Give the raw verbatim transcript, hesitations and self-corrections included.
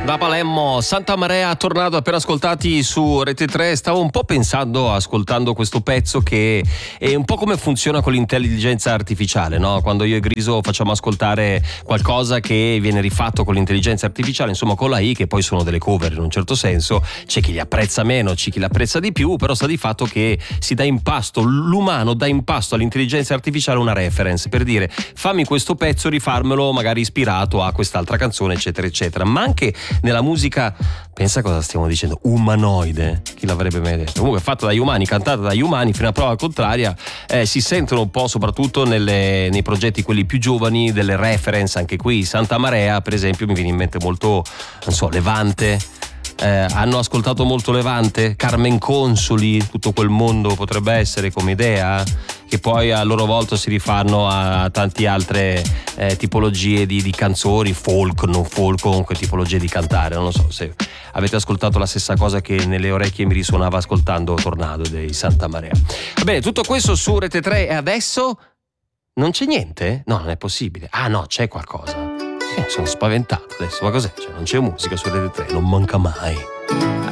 Da Palermo, Santa Maria Tornado, appena ascoltati su Rete tre. Stavo un po' pensando, ascoltando questo pezzo, che è un po' come funziona con l'intelligenza artificiale, no? Quando io e Griso facciamo ascoltare qualcosa che viene rifatto con l'intelligenza artificiale, insomma con la I, che poi sono delle cover in un certo senso, c'è chi li apprezza meno, c'è chi li apprezza di più, però sta di fatto che si dà in pasto, l'umano dà in pasto all'intelligenza artificiale una reference per dire fammi questo pezzo, rifarmelo magari ispirato a quest'altra canzone, eccetera eccetera. Ma anche nella musica, pensa cosa stiamo dicendo, umanoide, chi l'avrebbe mai detto? Comunque fatta dagli umani, cantata dagli umani fino a prova contraria, eh, si sentono un po' soprattutto nelle, nei progetti quelli più giovani delle reference. Anche qui Santa Maria per esempio mi viene in mente molto, non so, Levante. Eh, hanno ascoltato molto Levante, Carmen Consoli, tutto quel mondo potrebbe essere come idea, che poi a loro volta si rifanno a tante altre eh, tipologie di, di canzoni, folk, non folk, comunque tipologie di cantare. Non lo so se avete ascoltato la stessa cosa che nelle orecchie mi risuonava ascoltando Tornado dei Santa Maria. Va bene, tutto questo su Rete tre e adesso non c'è niente? No, non è possibile. Ah no, c'è qualcosa. Sono spaventato adesso, ma cos'è? Cioè, non c'è musica su Rete tre, non manca mai.